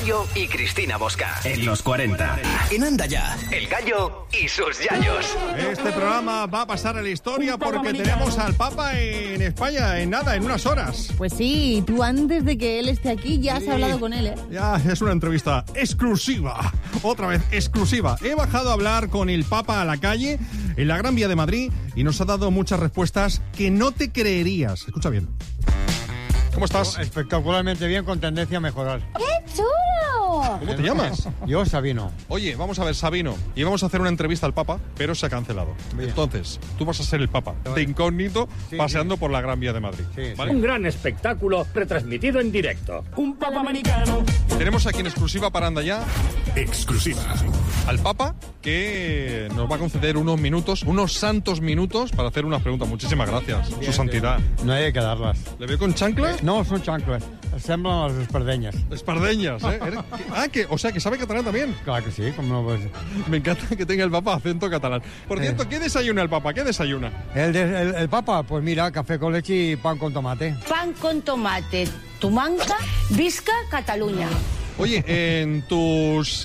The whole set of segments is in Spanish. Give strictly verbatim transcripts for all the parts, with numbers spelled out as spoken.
Gallo y Cristina Bosca. En los cuarenta. En Anda Ya, El Gallo y sus yayos. Este programa va a pasar a la historia porque tenemos al Papa en España en nada, en unas horas. Pues sí, tú antes de que él esté aquí ya has Sí. hablado con él, ¿eh? Ya es una entrevista exclusiva. Otra vez, exclusiva. He bajado a hablar con el Papa a la calle, en la Gran Vía de Madrid, y nos ha dado muchas respuestas que no te creerías. Escucha bien. ¿Cómo estás? Espectacularmente bien, con tendencia a mejorar. ¡Qué chulo! ¿Cómo te llamas? Yo, Sabino. Oye, vamos a ver, Sabino. Íbamos a hacer una entrevista al Papa, pero se ha cancelado. Bien. Entonces, tú vas a ser el Papa, de incógnito, Sí, paseando sí. por la Gran Vía de Madrid. Sí, ¿vale? Un gran espectáculo retransmitido en directo. Un papa americano. Tenemos aquí en exclusiva para Anda Ya Exclusiva. al Papa, que nos va a conceder unos minutos, unos santos minutos, para hacer unas preguntas. Muchísimas gracias, su santidad. No hay que darlas. ¿Le veo con chanclas? No, son chanclas. Semblan las espardeñas. Espardeñas, ¿eh? Eres- Ah, que, o sea, que sabe catalán también. Claro que sí, como no pues. Me encanta que tenga el Papa acento catalán. Por cierto, ¿qué desayuna el Papa? ¿Qué desayuna? El, de- el, el Papa, pues mira, café con leche y pan con tomate. Pan con tomate, tumanca, visca Cataluña. Oye, en tus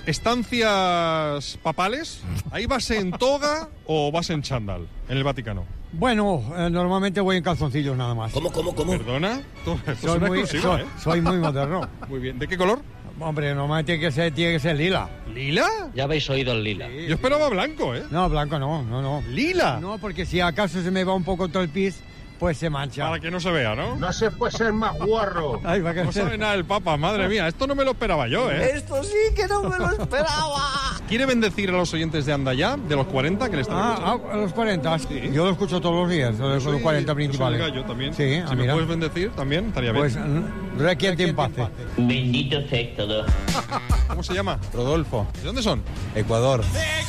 estancias papales, ¿ahí vas en toga o vas en chándal en el Vaticano? Bueno, eh, normalmente voy en calzoncillos nada más. ¿Cómo, cómo, cómo? ¿Perdona? Esto es Soy una muy, exclusiva, soy, ¿eh? soy muy moderno. Muy bien. ¿De qué color? Hombre, normalmente tiene que ser, tiene que ser lila. ¿Lila? Ya habéis oído el lila. Yo esperaba blanco, ¿eh? No, blanco no, no, no. ¿Lila? No, porque si acaso se me va un poco todo el pis, pues se mancha. Para que no se vea, ¿no? No se puede ser más guarro. Ay, va a No sabe nada el Papa, madre mía. Esto no me lo esperaba yo, ¿eh? Esto sí que no me lo esperaba. ¿Quiere bendecir a los oyentes de Anda Ya, de los cuarenta, que le están Ah, escuchando? ah, a los cuarenta. Yo lo escucho todos los días, los, Soy- los cuarenta yo soy principales. el Gallo también. Sí, ah, si me mira. puedes bendecir también, estaría bien. Pues mm, requiente en paz. Bendito sea todo. ¿Cómo se llama? Rodolfo, ¿De dónde son? Ecuador.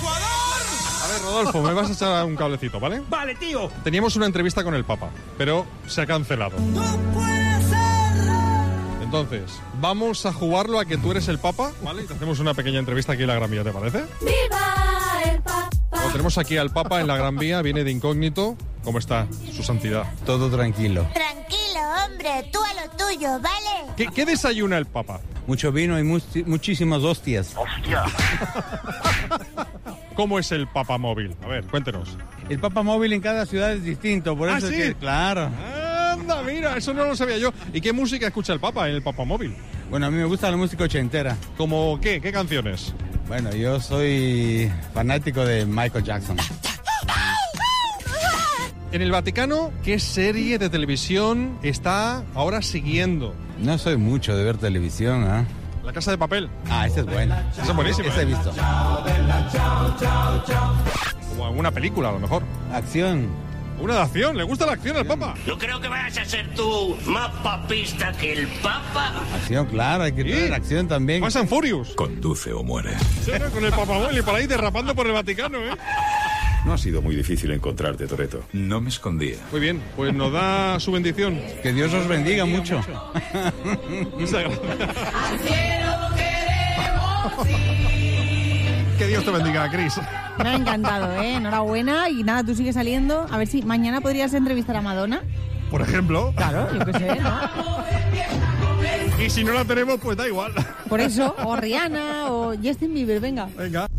A ver, Rodolfo, me vas a echar un cablecito, ¿vale? Vale, tío. Teníamos una entrevista con el Papa, pero se ha cancelado. Entonces, vamos a jugarlo a que tú eres el Papa, ¿vale? Y te hacemos una pequeña entrevista aquí en la Gran Vía, ¿te parece? ¡Viva el Papa! Bueno, tenemos aquí al Papa en la Gran Vía, viene de incógnito. ¿Cómo está su santidad? Todo tranquilo. Tranquilo, hombre, tú a lo tuyo, ¿vale? ¿Qué, qué desayuna el Papa? Mucho vino y mu- muchísimas hostias. ¿Cómo es el Papa móvil? A ver, cuéntenos. El Papa móvil en cada ciudad es distinto, por ¿Ah, eso sí? es que, claro. Anda, mira, eso no lo sabía yo. ¿Y qué música escucha el Papa en el Papa móvil? Bueno, a mí me gusta la música ochentera. ¿Cómo qué? ¿Qué canciones? Bueno, yo soy fanático de Michael Jackson. En el Vaticano, ¿qué serie de televisión está ahora siguiendo? No soy mucho de ver televisión, ¿ah? La Casa de Papel. Ah, esa es buena. Esa es buenísima, Esa he ¿eh? visto. Como alguna película, a lo mejor. Acción. Una de acción. ¿Le gusta la acción al Papa? Yo creo que vayas a ser tú más papista que el Papa. Acción, claro, hay que Sí. tener acción también. Fast and Furious. Conduce o muere. Sí, ¿no? Con el Papa móvil y por ahí derrapando por el Vaticano, ¿eh? No ha sido muy difícil encontrarte, Toretto. No me escondía. Muy bien, pues nos da su bendición. Que Dios os bendiga mucho. Muchas gracias. Que Dios te bendiga, Cris. Me ha encantado, ¿eh? Enhorabuena. Y nada, tú sigues saliendo. A ver si mañana podrías entrevistar a Madonna. Por ejemplo. Claro, yo qué sé, ¿no? Y si no la tenemos, pues da igual. Por eso. O Rihanna o Justin Bieber, venga. Venga.